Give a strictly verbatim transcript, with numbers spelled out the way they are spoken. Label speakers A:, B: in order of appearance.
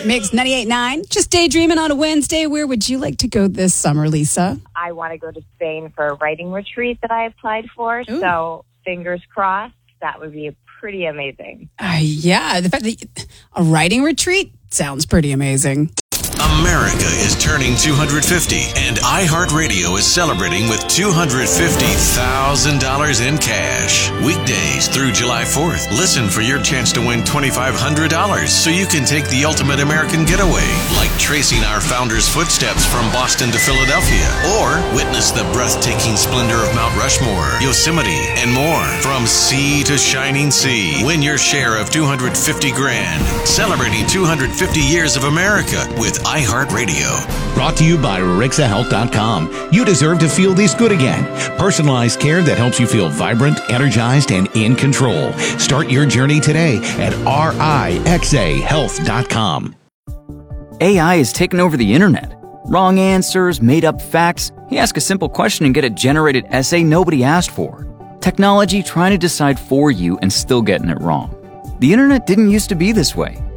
A: Mix ninety-eight point nine. Just daydreaming on a Wednesday. Where would you like to go this summer, Lisa?
B: I want to go to Spain for a writing retreat that I applied for.
A: Ooh.
B: So fingers crossed, that would be pretty amazing.
A: Uh, yeah, the fact that a writing retreat sounds pretty amazing.
C: America is turning two hundred fifty, and iHeartRadio is celebrating with two hundred fifty thousand dollars in cash. Weekdays through July fourth. Listen for your chance to win two thousand five hundred dollars so you can take the ultimate American getaway, like tracing our founder's footsteps from Boston to Philadelphia, or witness the breathtaking splendor of Mount Rushmore, Yosemite, and more. From sea to shining sea, win your share of two hundred fifty grand. Celebrating two hundred fifty years of America with iHeartRadio.
D: Brought to you by Rixa Health dot com. You deserve to feel this good again. Personalized care that helps you feel vibrant, energized, and in control. Start your journey today at Rixa Health dot com.
E: A I has taken over the internet. Wrong answers, made up facts. You ask a simple question and get a generated essay nobody asked for. Technology trying to decide for you and still getting it wrong. The internet didn't used to be this way.